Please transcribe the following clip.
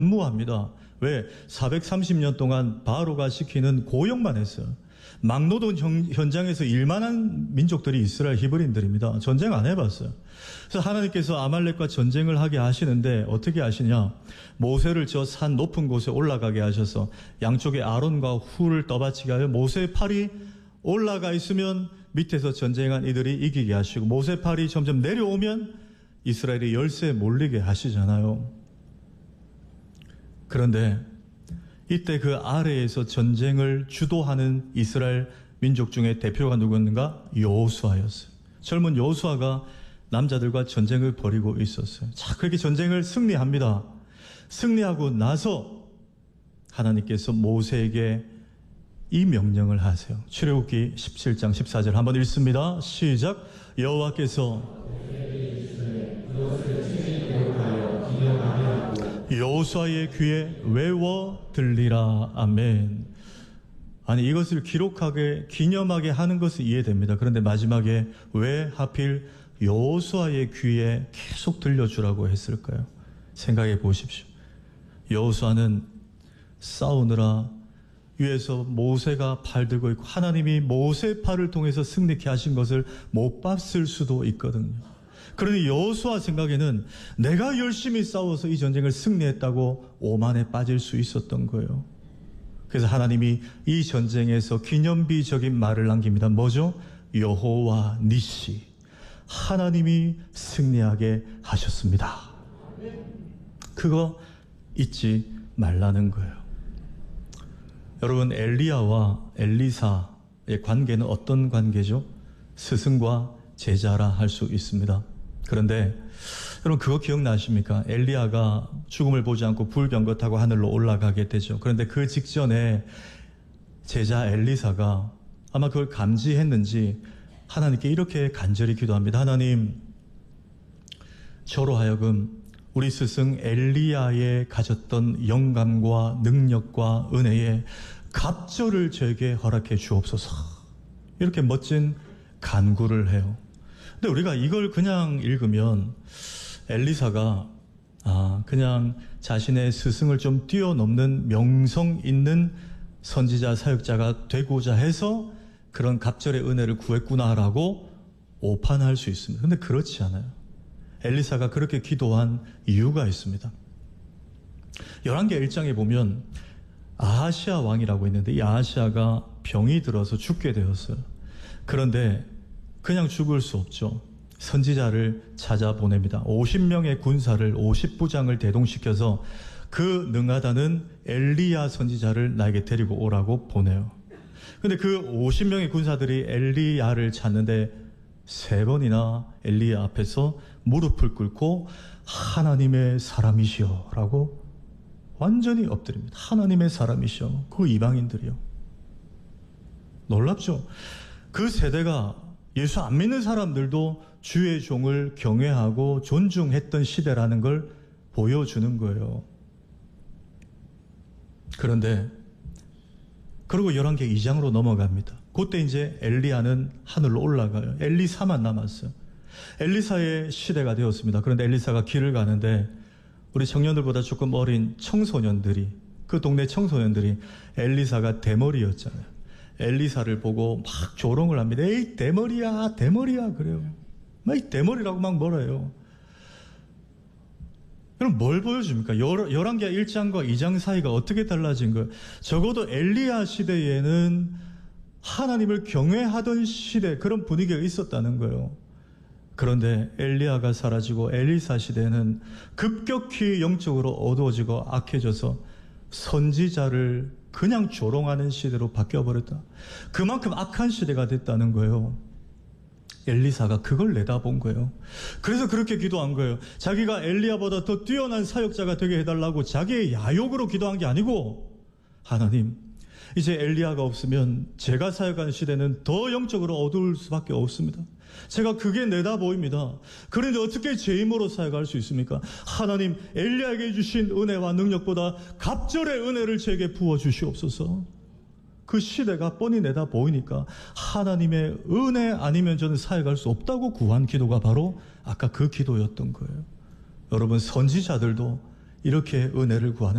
무합니다. 왜? 430년 동안 바로가 시키는 고용만 했어요. 막노동 현장에서 일만 한 민족들이 이스라엘 히브리인들입니다. 전쟁 안 해봤어요. 그래서 하나님께서 아말렉과 전쟁을 하게 하시는데 어떻게 하시냐? 모세를 저 산 높은 곳에 올라가게 하셔서 양쪽에 아론과 훌을 떠받치게 하여 모세의 팔이 올라가 있으면 밑에서 전쟁한 이들이 이기게 하시고, 모세의 팔이 점점 내려오면 이스라엘이 열세에 몰리게 하시잖아요. 그런데 이때 그 아래에서 전쟁을 주도하는 이스라엘 민족 중에 대표가 누구였는가? 여호수아였어요. 젊은 여호수아가 남자들과 전쟁을 벌이고 있었어요. 자, 그렇게 전쟁을 승리합니다. 승리하고 나서 하나님께서 모세에게 이 명령을 하세요. 출애굽기 17장 14절 한번 읽습니다. 시작. 여호와께서 여호수아의 귀에 외워 들리라. 아멘. 아니, 이것을 기록하게 기념하게 하는 것은 이해됩니다. 그런데 마지막에 왜 하필 여호수아의 귀에 계속 들려주라고 했을까요? 생각해 보십시오. 여호수아는 싸우느라 위에서 모세가 팔 들고 있고 하나님이 모세 팔을 통해서 승리케 하신 것을 못 봤을 수도 있거든요. 그러니 여호수아 생각에는 내가 열심히 싸워서 이 전쟁을 승리했다고 오만에 빠질 수 있었던 거예요. 그래서 하나님이 이 전쟁에서 기념비적인 말을 남깁니다. 뭐죠? 여호와 니시, 하나님이 승리하게 하셨습니다. 그거 잊지 말라는 거예요. 여러분, 엘리야와 엘리사의 관계는 어떤 관계죠? 스승과 제자라 할 수 있습니다. 그런데 여러분, 그거 기억나십니까? 엘리야가 죽음을 보지 않고 불병거 타고 하늘로 올라가게 되죠. 그런데 그 직전에 제자 엘리사가 아마 그걸 감지했는지 하나님께 이렇게 간절히 기도합니다. 하나님, 저로 하여금 우리 스승 엘리야의 가졌던 영감과 능력과 은혜에 갑절을 저에게 허락해 주옵소서. 이렇게 멋진 간구를 해요. 근데 우리가 이걸 그냥 읽으면 엘리사가 그냥 자신의 스승을 좀 뛰어넘는 명성 있는 선지자 사역자가 되고자 해서 그런 갑절의 은혜를 구했구나라고 오판할 수 있습니다. 근데 그렇지 않아요. 엘리사가 그렇게 기도한 이유가 있습니다. 열왕기 1장에 보면 아하시아 왕이라고 있는데 이 아하시아가 병이 들어서 죽게 되었어요. 그런데 그냥 죽을 수 없죠. 선지자를 찾아보냅니다. 50명의 군사를 50부장을 대동시켜서 그 능하다는 엘리야 선지자를 나에게 데리고 오라고 보내요. 근데 그 50명의 군사들이 엘리야를 찾는데 3번이나 엘리야 앞에서 무릎을 꿇고 하나님의 사람이시여 라고 완전히 엎드립니다. 하나님의 사람이시여. 그 이방인들이요. 놀랍죠? 그 세대가 예수 안 믿는 사람들도 주의 종을 경외하고 존중했던 시대라는 걸 보여주는 거예요. 그런데 그리고 열왕기 2장으로 넘어갑니다. 그때 이제 엘리야는 하늘로 올라가요. 엘리사만 남았어요. 엘리사의 시대가 되었습니다. 그런데 엘리사가 길을 가는데 우리 청년들보다 조금 어린 청소년들이, 그 동네 청소년들이 엘리사가 대머리였잖아요. 엘리사를 보고 막 조롱을 합니다. 에이, 대머리야, 대머리야, 그래요. 막 이 대머리라고 막 뭐라 해요. 그럼 뭘 보여줍니까? 열왕기 1장과 2장 사이가 어떻게 달라진 거예요? 적어도 엘리야 시대에는 하나님을 경외하던 시대, 그런 분위기가 있었다는 거예요. 그런데 엘리야가 사라지고 엘리사 시대는 급격히 영적으로 어두워지고 악해져서 선지자를 그냥 조롱하는 시대로 바뀌어버렸다. 그만큼 악한 시대가 됐다는 거예요. 엘리사가 그걸 내다본 거예요. 그래서 그렇게 기도한 거예요. 자기가 엘리야보다 더 뛰어난 사역자가 되게 해달라고 자기의 야욕으로 기도한 게 아니고, 하나님, 이제 엘리야가 없으면 제가 사역하는 시대는 더 영적으로 어두울 수밖에 없습니다. 제가 그게 내다 보입니다. 그런데 어떻게 제 힘으로 사역할 수 있습니까? 하나님, 엘리야에게 주신 은혜와 능력보다 갑절의 은혜를 제게 부어주시옵소서. 그 시대가 뻔히 내다 보이니까 하나님의 은혜 아니면 저는 사역할 수 없다고 구한 기도가 바로 아까 그 기도였던 거예요. 여러분, 선지자들도 이렇게 은혜를 구하는